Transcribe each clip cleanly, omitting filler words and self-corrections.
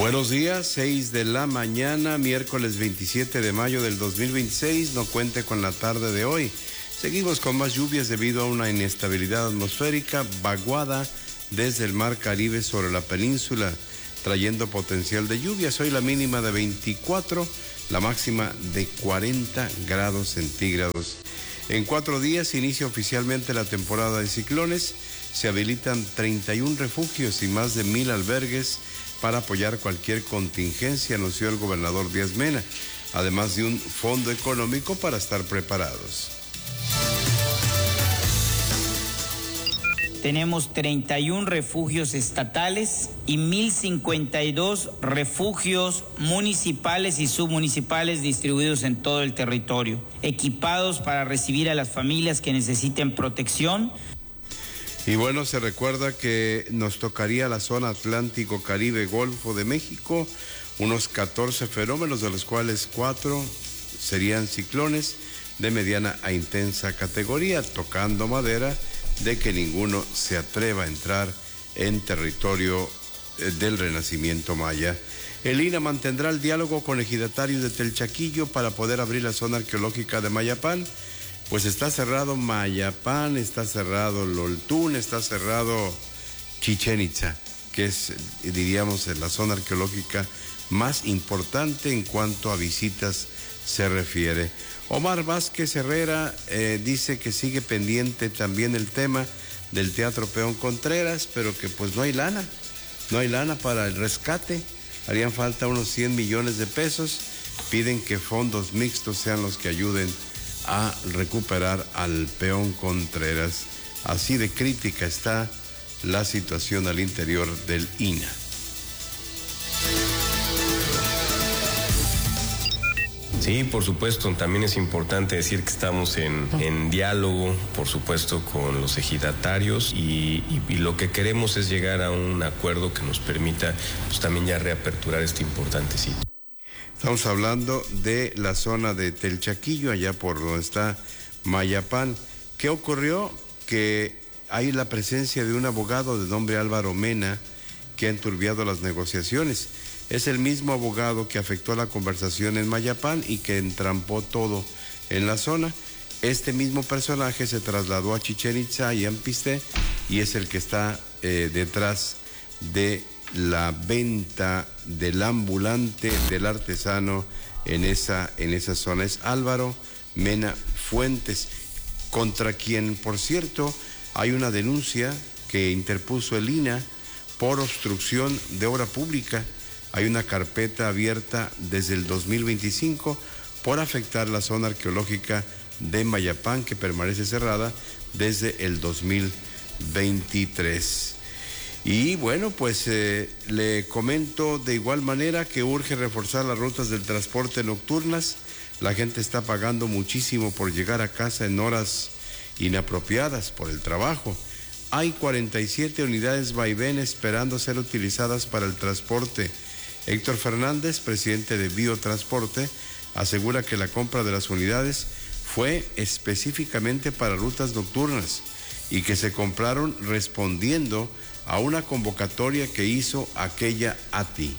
Buenos días, 6 de la mañana, miércoles 27 de mayo del 2026, no cuente con la tarde de hoy. Seguimos con más lluvias debido a una inestabilidad atmosférica vaguada desde el mar Caribe sobre la península, trayendo potencial de lluvias. Hoy la mínima de 24, la máxima de 40 grados centígrados. En 4 días inicia oficialmente la temporada de ciclones. Se habilitan 31 refugios y más de 1,000 albergues para apoyar cualquier contingencia, anunció el gobernador Díaz Mena, además de un fondo económico para estar preparados. Tenemos 31 refugios estatales y 1,052 refugios municipales y submunicipales distribuidos en todo el territorio, equipados para recibir a las familias que necesiten protección. Y bueno, se recuerda que nos tocaría la zona Atlántico, Caribe, Golfo de México, unos 14 fenómenos, de los cuales 4 serían ciclones de mediana a intensa categoría, tocando madera de que ninguno se atreva a entrar en territorio del renacimiento maya. El INAH mantendrá el diálogo con ejidatarios de Telchaquillo para poder abrir la zona arqueológica de Mayapán. Pues está cerrado Mayapán, está cerrado Loltún, está cerrado Chichén Itzá, que es, diríamos, la zona arqueológica más importante en cuanto a visitas se refiere. Omar Vázquez Herrera dice que sigue pendiente también el tema del Teatro Peón Contreras, pero que pues no hay lana para el rescate, harían falta unos 100 millones de pesos, piden que fondos mixtos sean los que ayuden a recuperar al Peón Contreras. Así de crítica está la situación al interior del INAH. Sí, por supuesto, también es importante decir que estamos en diálogo, por supuesto, con los ejidatarios y lo que queremos es llegar a un acuerdo que nos permita pues, también ya reaperturar este importante sitio. Estamos hablando de la zona de Telchaquillo, allá por donde está Mayapán. ¿Qué ocurrió? Que hay la presencia de un abogado de nombre Álvaro Mena que ha enturbiado las negociaciones. Es el mismo abogado que afectó la conversación en Mayapán y que entrampó todo en la zona. Este mismo personaje se trasladó a Chichén Itzá y Ampisté y es el que está detrás de la venta del ambulante, del artesano en esa zona. Es Álvaro Mena Fuentes, contra quien, por cierto, hay una denuncia que interpuso el INAH por obstrucción de obra pública. Hay una carpeta abierta desde el 2025 por afectar la zona arqueológica de Mayapán, que permanece cerrada desde el 2023. Y bueno, pues le comento de igual manera que urge reforzar las rutas del transporte nocturnas. La gente está pagando muchísimo por llegar a casa en horas inapropiadas por el trabajo. Hay 47 unidades vaivén esperando ser utilizadas para el transporte. Héctor Fernández, presidente de Biotransporte, asegura que la compra de las unidades fue específicamente para rutas nocturnas y que se compraron respondiendo a una convocatoria que hizo aquella ATI.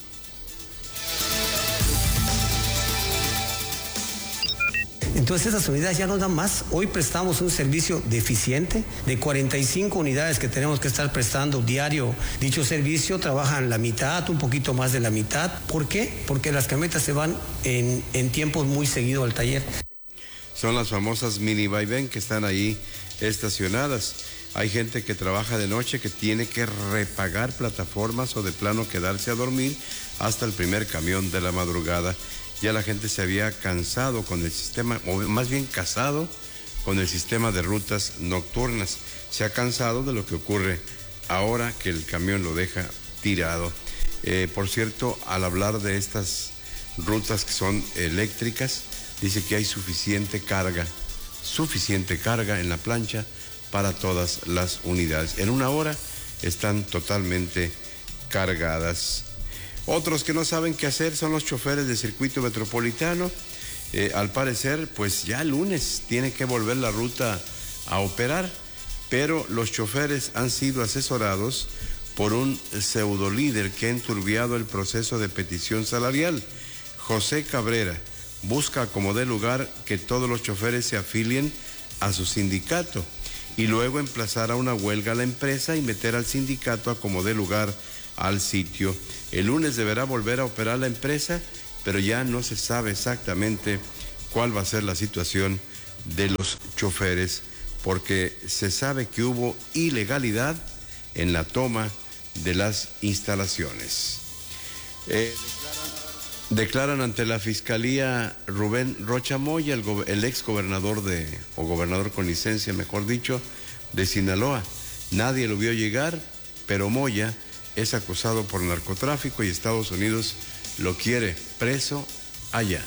Entonces esas unidades ya no dan más. Hoy prestamos un servicio deficiente. De 45 unidades que tenemos que estar prestando diario dicho servicio, trabajan la mitad, un poquito más de la mitad. ¿Por qué? Porque las camionetas se van en tiempos muy seguidos al taller. Son las famosas mini vaivén que están ahí estacionadas. Hay gente que trabaja de noche que tiene que repagar plataformas o de plano quedarse a dormir hasta el primer camión de la madrugada. Ya la gente se había cansado con el sistema, o más bien casado con el sistema de rutas nocturnas. Se ha cansado de lo que ocurre ahora que el camión lo deja tirado. Por cierto, al hablar de estas rutas que son eléctricas, dice que hay suficiente carga en la plancha para todas las unidades. En una hora están totalmente cargadas. Otros que no saben qué hacer son los choferes del circuito metropolitano. Al parecer, pues ya el lunes tiene que volver la ruta a operar, pero los choferes han sido asesorados por un pseudolíder que ha enturbiado el proceso de petición salarial. José Cabrera busca como dé lugar que todos los choferes se afilien a su sindicato y luego emplazar a una huelga a la empresa y meter al sindicato a como dé lugar al sitio. El lunes deberá volver a operar la empresa, pero ya no se sabe exactamente cuál va a ser la situación de los choferes, porque se sabe que hubo ilegalidad en la toma de las instalaciones. Declaran ante la Fiscalía Rubén Rocha Moya, el ex gobernador gobernador con licencia, mejor dicho, de Sinaloa. Nadie lo vio llegar, pero Moya es acusado por narcotráfico y Estados Unidos lo quiere preso allá.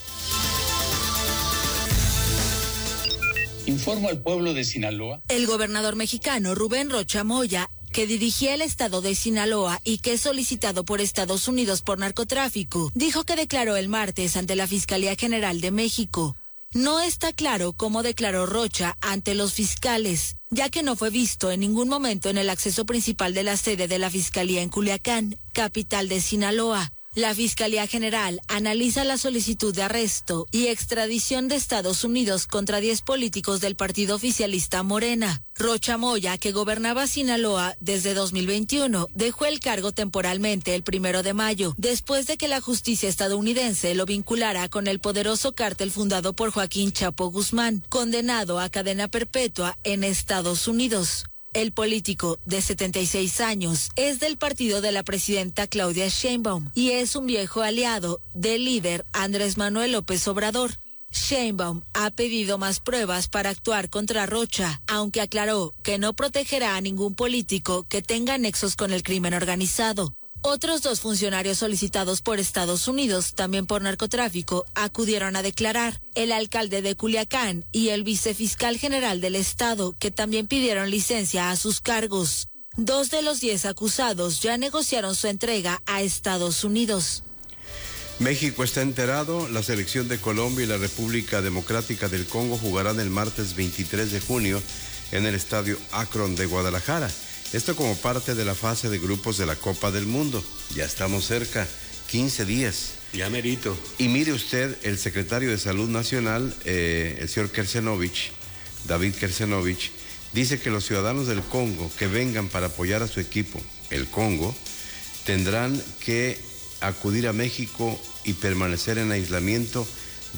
Informo al pueblo de Sinaloa. El gobernador mexicano Rubén Rocha Moya, que dirigía el estado de Sinaloa y que es solicitado por Estados Unidos por narcotráfico, dijo que declaró el martes ante la Fiscalía General de México. No está claro cómo declaró Rocha ante los fiscales, ya que no fue visto en ningún momento en el acceso principal de la sede de la Fiscalía en Culiacán, capital de Sinaloa. La Fiscalía General analiza la solicitud de arresto y extradición de Estados Unidos contra 10 políticos del partido oficialista Morena. Rocha Moya, que gobernaba Sinaloa desde 2021, dejó el cargo temporalmente el 1 de mayo, después de que la justicia estadounidense lo vinculara con el poderoso cártel fundado por Joaquín Chapo Guzmán, condenado a cadena perpetua en Estados Unidos. El político, de 76 años, es del partido de la presidenta Claudia Sheinbaum y es un viejo aliado del líder Andrés Manuel López Obrador. Sheinbaum ha pedido más pruebas para actuar contra Rocha, aunque aclaró que no protegerá a ningún político que tenga nexos con el crimen organizado. Otros 2 funcionarios solicitados por Estados Unidos, también por narcotráfico, acudieron a declarar: el alcalde de Culiacán y el vicefiscal general del estado, que también pidieron licencia a sus cargos. 2 de los 10 acusados ya negociaron su entrega a Estados Unidos. México está enterado. La selección de Colombia y la República Democrática del Congo jugarán el martes 23 de junio en el Estadio Akron de Guadalajara. Esto como parte de la fase de grupos de la Copa del Mundo. Ya estamos cerca, 15 días. Ya merito. Y mire usted, el secretario de Salud Nacional, el señor David Kersenovich, dice que los ciudadanos del Congo que vengan para apoyar a su equipo, el Congo, tendrán que acudir a México y permanecer en aislamiento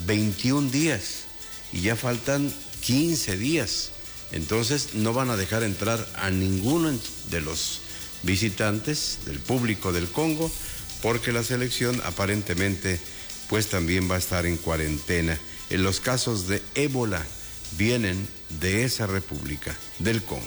21 días. Y ya faltan 15 días. Entonces no van a dejar entrar a ninguno de los visitantes del público del Congo, porque la selección aparentemente pues también va a estar en cuarentena. En los casos de ébola vienen de esa república del Congo.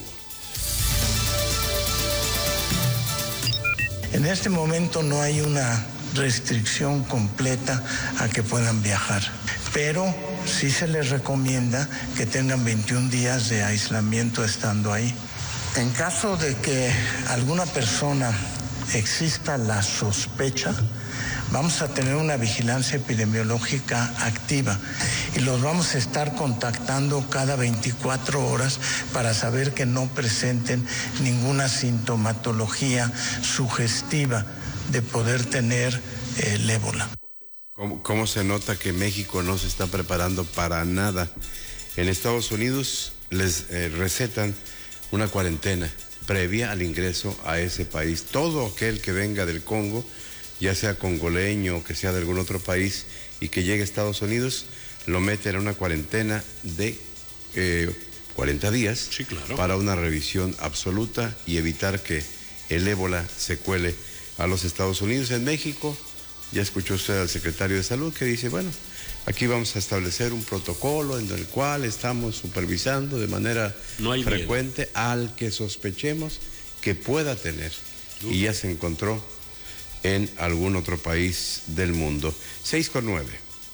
En este momento no hay una restricción completa a que puedan viajar, pero sí se les recomienda que tengan 21 días de aislamiento estando ahí. En caso de que alguna persona exista la sospecha, vamos a tener una vigilancia epidemiológica activa y los vamos a estar contactando cada 24 horas para saber que no presenten ninguna sintomatología sugestiva de poder tener el ébola. ¿Cómo se nota que México no se está preparando para nada? En Estados Unidos les recetan una cuarentena previa al ingreso a ese país. Todo aquel que venga del Congo, ya sea congoleño o que sea de algún otro país y que llegue a Estados Unidos, lo meten en una cuarentena de 40 días, sí, claro, para una revisión absoluta y evitar que el ébola se cuele a los Estados Unidos. En México, ya escuchó usted al secretario de Salud que dice, bueno, aquí vamos a establecer un protocolo en el cual estamos supervisando de manera frecuente al que sospechemos que pueda tener. Y ya se encontró en algún otro país del mundo. 6:09.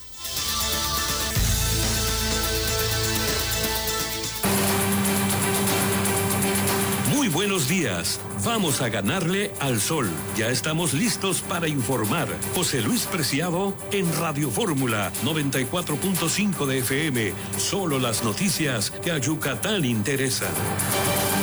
Buenos días. Vamos a ganarle al sol. Ya estamos listos para informar. José Luis Preciado en Radio Fórmula 94.5 de FM. Solo las noticias que a Yucatán interesan.